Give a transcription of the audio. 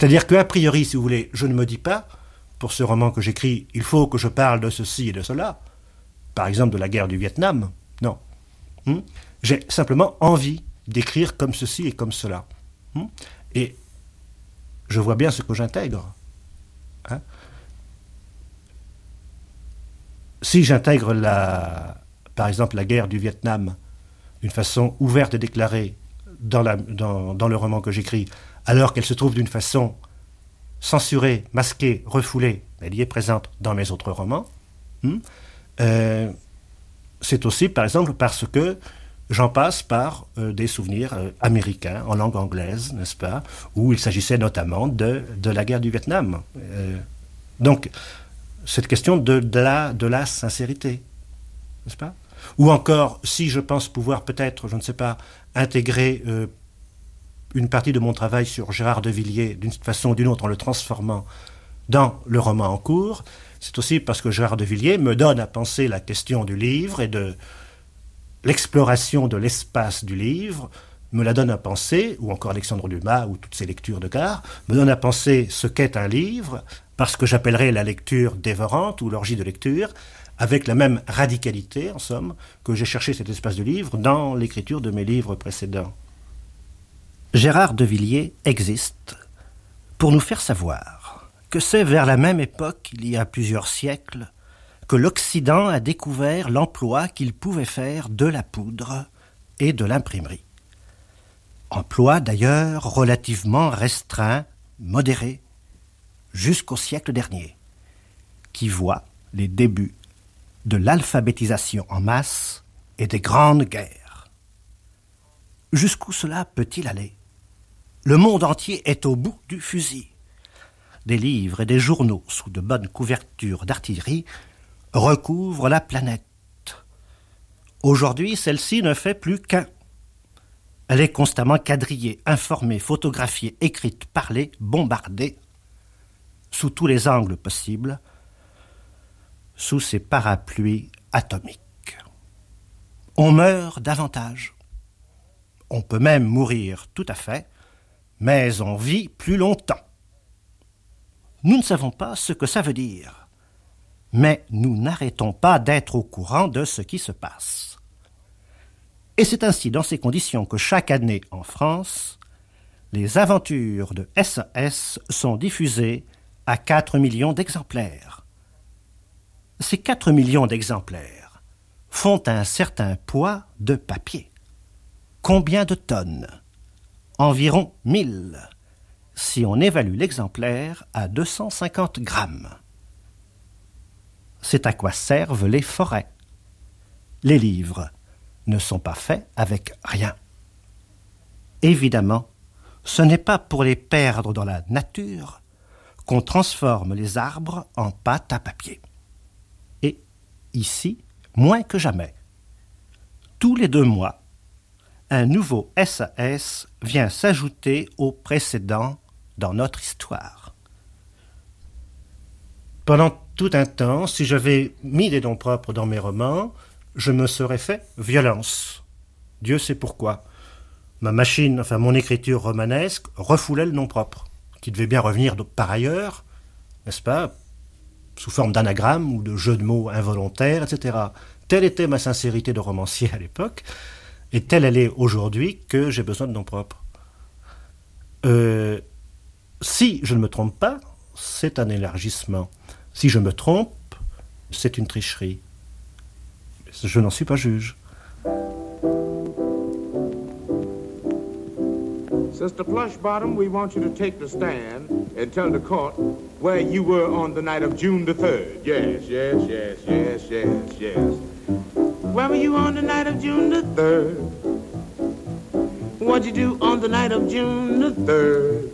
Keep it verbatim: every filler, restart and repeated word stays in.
C'est-à-dire qu'a priori, si vous voulez, je ne me dis pas, pour ce roman que j'écris, il faut que je parle de ceci et de cela, par exemple de la guerre du Vietnam. Non. Hmm? J'ai simplement envie d'écrire comme ceci et comme cela. Hmm? Et je vois bien ce que j'intègre. Hein? Si j'intègre, la, par exemple, la guerre du Vietnam d'une façon ouverte et déclarée dans, la, dans, dans le roman que j'écris, alors qu'elle se trouve d'une façon censurée, masquée, refoulée, elle y est présente dans mes autres romans, hmm, euh, c'est aussi, par exemple, parce que j'en passe par euh, des souvenirs euh, américains, en langue anglaise, n'est-ce pas, où il s'agissait notamment de, de la guerre du Vietnam. Euh, donc, cette question de, de, la, de la sincérité, n'est-ce pas? Ou encore, si je pense pouvoir peut-être, je ne sais pas, intégrer euh, une partie de mon travail sur Gérard de Villiers, d'une façon ou d'une autre, en le transformant dans le roman en cours, c'est aussi parce que Gérard de Villiers me donne à penser la question du livre et de l'exploration de l'espace du livre, me la donne à penser, ou encore Alexandre Dumas, ou toutes ces lectures de Gare, me donne à penser ce qu'est un livre, parce que j'appellerais la lecture dévorante, ou l'orgie de lecture, avec la même radicalité, en somme, que j'ai cherché cet espace du livre dans l'écriture de mes livres précédents. Gérard de Villiers existe pour nous faire savoir que c'est vers la même époque, il y a plusieurs siècles, que l'Occident a découvert l'emploi qu'il pouvait faire de la poudre et de l'imprimerie. Emploi d'ailleurs relativement restreint, modéré, jusqu'au siècle dernier, qui voit les débuts de l'alphabétisation en masse et des grandes guerres. Jusqu'où cela peut-il aller? Le monde entier est au bout du fusil. Des livres et des journaux sous de bonnes couvertures d'artillerie recouvrent la planète. Aujourd'hui, celle-ci ne fait plus qu'un. Elle est constamment quadrillée, informée, photographiée, écrite, parlée, bombardée, sous tous les angles possibles, sous ces parapluies atomiques. On meurt davantage. On peut même mourir tout à fait, mais on vit plus longtemps. Nous ne savons pas ce que ça veut dire, mais nous n'arrêtons pas d'être au courant de ce qui se passe. Et c'est ainsi dans ces conditions que chaque année en France, les aventures de S A S sont diffusées à quatre millions d'exemplaires. Ces quatre millions d'exemplaires font un certain poids de papier. Combien de tonnes? Environ mille, si on évalue l'exemplaire à deux cent cinquante grammes. C'est à quoi servent les forêts. Les livres ne sont pas faits avec rien. Évidemment, ce n'est pas pour les perdre dans la nature qu'on transforme les arbres en pâte à papier. Et ici, moins que jamais, tous les deux mois, un nouveau S A S vient s'ajouter au précédent dans notre histoire. Pendant tout un temps, si j'avais mis des noms propres dans mes romans, je me serais fait violence. Dieu sait pourquoi. Ma machine, enfin mon écriture romanesque, refoulait le nom propre, qui devait bien revenir de, par ailleurs, n'est-ce pas, sous forme d'anagramme ou de jeux de mots involontaires, et cetera. Telle était ma sincérité de romancier à l'époque, et telle elle est aujourd'hui que j'ai besoin de noms propres. Euh, si je ne me trompe pas, c'est un élargissement. Si je me trompe, c'est une tricherie. Je n'en suis pas juge. Sister Plushbottom, we want you to take the stand and tell the court where you were on the night of June the third. Yes, yes, yes, yes, yes, yes. Where were you on the night of June the third? What'd you do on the night of June the third?